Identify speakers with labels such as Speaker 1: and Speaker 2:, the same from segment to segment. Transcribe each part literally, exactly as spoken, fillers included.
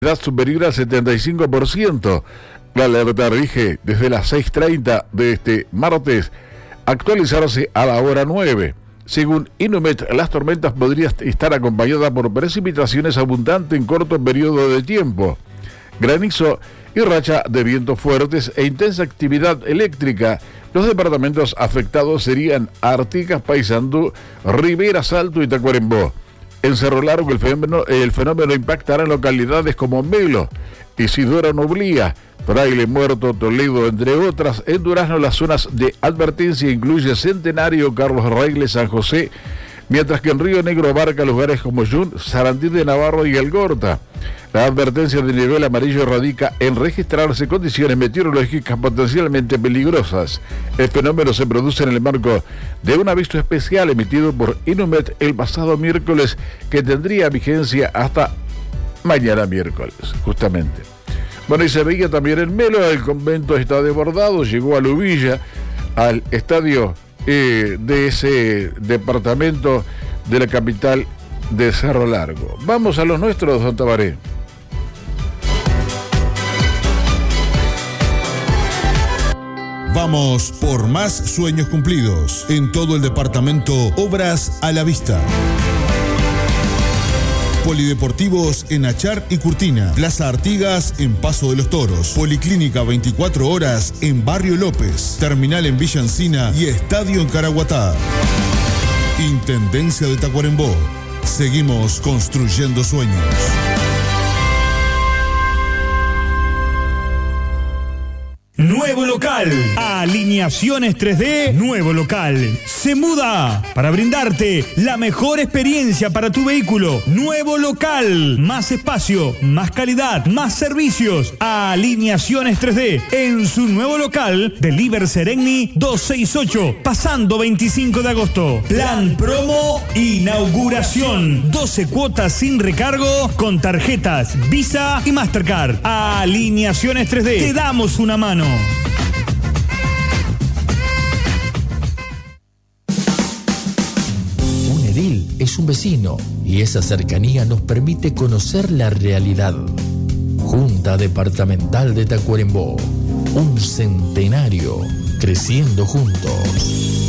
Speaker 1: superior al setenta y cinco por ciento. La alerta rige desde las seis treinta de este martes, actualizarse a la hora nueve. Según Inumet, las tormentas podrían estar acompañadas por precipitaciones abundantes en corto periodo de tiempo, granizo y racha de vientos fuertes e intensa actividad eléctrica. Los departamentos afectados serían Artigas, Paysandú, Rivera, Salto y Tacuarembó. En Cerro Largo el fenómeno, el fenómeno impactará en localidades como Melo, Isidora Noblía, Fraile Muerto, Toledo, entre otras. En Durazno las zonas de advertencia incluye Centenario, Carlos Reyles, San José, mientras que en Río Negro abarca lugares como Yun, Sarandí de Navarro y Algorta. La advertencia de nivel amarillo radica en registrarse condiciones meteorológicas potencialmente peligrosas. El fenómeno se produce en el marco de un aviso especial emitido por Inumet el pasado miércoles, que tendría vigencia hasta mañana miércoles, justamente. Bueno, y se veía también en Melo, el convento está desbordado, llegó a Lubilla, al estadio eh, de ese departamento de la capital de Cerro Largo. Vamos a los nuestros, don Tabaré.
Speaker 2: Vamos por más sueños cumplidos. En todo el departamento, obras a la vista. Polideportivos en Achar y Curtina, Plaza Artigas en Paso de los Toros, Policlínica veinticuatro horas en Barrio López, Terminal en Villa Encina y Estadio en Caraguatá. Intendencia de Tacuarembó. Seguimos construyendo sueños.
Speaker 3: Nuevo local, Alineaciones tres D, nuevo local, se muda para brindarte la mejor experiencia para tu vehículo. Nuevo local, más espacio, más calidad, más servicios. Alineaciones tres D, en su nuevo local de Liber Seregni doscientos sesenta y ocho, pasando veinticinco de agosto. Plan promo, inauguración, doce cuotas sin recargo con tarjetas Visa y Mastercard. Alineaciones tres D, te damos una mano.
Speaker 4: Un edil es un vecino y esa cercanía nos permite conocer la realidad. Junta Departamental de Tacuarembó, un centenario creciendo juntos.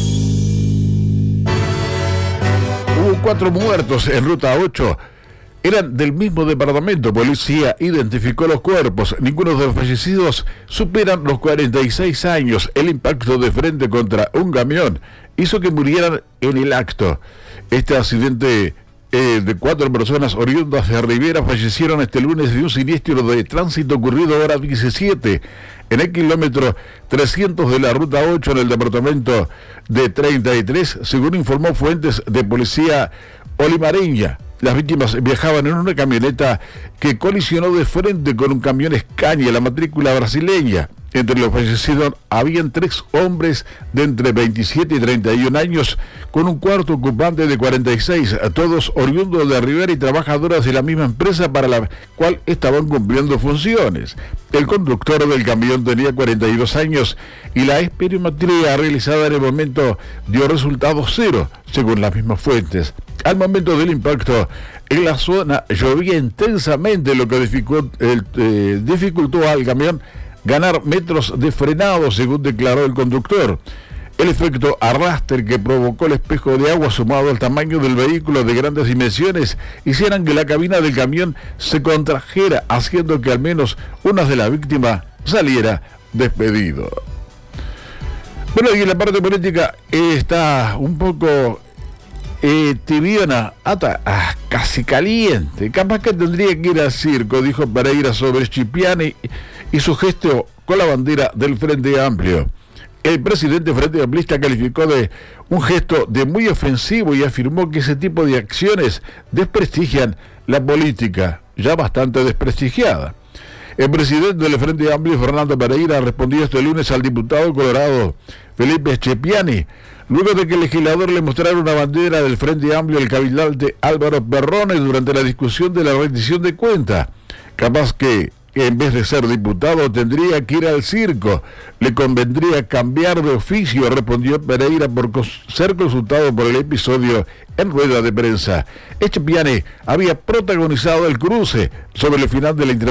Speaker 1: Hubo cuatro muertos en Ruta ocho. Eran del mismo departamento. Policía identificó los cuerpos. Ninguno de los fallecidos superan los cuarenta y seis años. El impacto de frente contra un camión hizo que murieran en el acto. Este accidente eh, de cuatro personas oriundas de Rivera fallecieron este lunes de un siniestro de tránsito ocurrido hora diecisiete en el kilómetro trescientos de la Ruta ocho en el departamento de treinta y tres, según informó fuentes de policía olimareña. Las víctimas viajaban en una camioneta que colisionó de frente con un camión Scania, la matrícula brasileña. Entre los fallecidos habían tres hombres de entre veintisiete y treinta y un años, con un cuarto ocupante de cuarenta y seis, todos oriundos de Rivera y trabajadoras de la misma empresa para la cual estaban cumpliendo funciones. El conductor del camión tenía cuarenta y dos años y la espirometría realizada en el momento dio resultado cero, según las mismas fuentes. Al momento del impacto, en la zona llovía intensamente, lo que dificultó, el, eh, dificultó al camión ganar metros de frenado, según declaró el conductor. El efecto arrastre que provocó el espejo de agua, sumado al tamaño del vehículo de grandes dimensiones, hicieran que la cabina del camión se contrajera, haciendo que al menos una de las víctimas saliera despedido. Bueno, y en la parte política eh, está un poco eh, tibiana, hasta ah, casi caliente. Capaz que tendría que ir al circo, dijo Pereira sobre Schipiani y su gesto con la bandera del Frente Amplio. El presidente Frente Amplista calificó de un gesto de muy ofensivo y afirmó que ese tipo de acciones desprestigian la política, ya bastante desprestigiada. El presidente del Frente Amplio, Fernando Pereira, respondió este lunes al diputado colorado Felipe Schipiani, luego de que el legislador le mostrara una bandera del Frente Amplio al cabildante Álvaro Perrone durante la discusión de la rendición de cuentas. Capaz que en vez de ser diputado tendría que ir al circo. Le convendría cambiar de oficio, respondió Pereira por cons- ser consultado por el episodio en rueda de prensa. Echepiane había protagonizado el cruce sobre el final de la intervención